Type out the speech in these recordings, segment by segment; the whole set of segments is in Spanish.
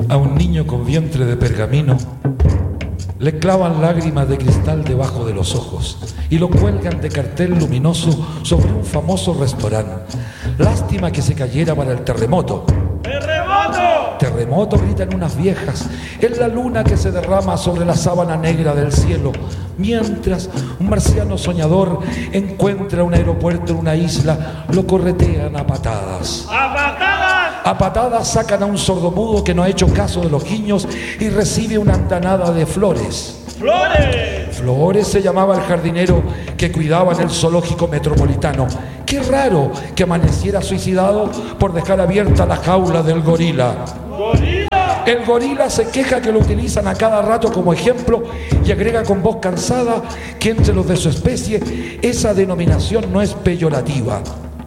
A un niño con vientre de pergamino le clavan lágrimas de cristal debajo de los ojos y lo cuelgan de cartel luminoso sobre un famoso restaurante. Lástima que se cayera para el terremoto. ¡Terremoto! Terremoto, gritan unas viejas. Es la luna que se derrama sobre la sábana negra del cielo, mientras un marciano soñador encuentra un aeropuerto en una isla. Lo corretean a patadas. ¡A patadas! A patadas sacan a un sordomudo que no ha hecho caso de los guiños y recibe una andanada de flores. ¡Flores! Flores se llamaba el jardinero que cuidaba en el zoológico metropolitano. Qué raro que amaneciera suicidado por dejar abierta la jaula del gorila. ¡Gorila! El gorila se queja que lo utilizan a cada rato como ejemplo y agrega con voz cansada que entre los de su especie esa denominación no es peyorativa.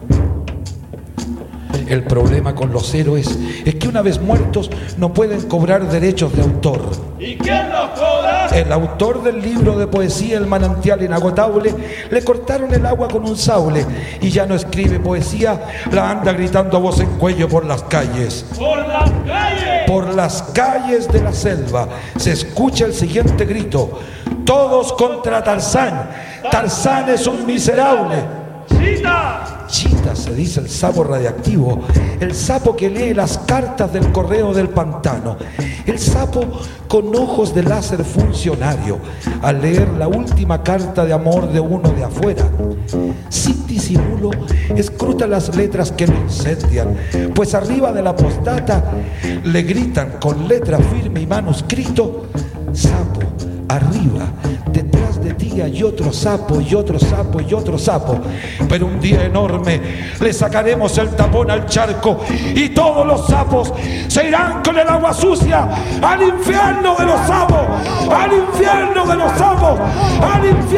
El problema con los héroes es que una vez muertos no pueden cobrar derechos de autor. ¿Y quién los cobra? El autor del libro de poesía El manantial inagotable le cortaron el agua con un sable y ya no escribe poesía, la anda gritando a voz en cuello por las calles. ¡Por las calles! Por las calles de la selva se escucha el siguiente grito: todos contra Tarzán. Tarzán es un miserable. ¡Chita! Chita se dice el sapo radiactivo, el sapo que lee las cartas del correo del pantano, el sapo con ojos de láser funcionario al leer la última carta de amor de uno de afuera. Sin disimulo escruta las letras que lo incendian, pues arriba de la postdata le gritan con letra firme y manuscrito: sapo, arriba, detrás de ti hay otro sapo y otro sapo y otro sapo. Pero un día enorme le sacaremos el tapón al charco y todos los sapos se irán con el agua sucia al infierno de los sapos, al infierno de los sapos, al infierno.